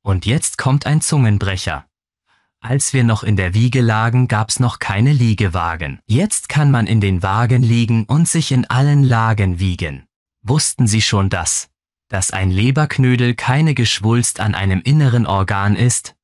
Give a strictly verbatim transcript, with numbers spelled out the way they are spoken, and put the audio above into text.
Und jetzt kommt ein Zungenbrecher. Als wir noch in der Wiege lagen, gab's noch keine Liegewagen. Jetzt kann man in den Wagen liegen und sich in allen Lagen wiegen. Wussten Sie schon das? Dass ein Leberknödel keine Geschwulst an einem inneren Organ ist?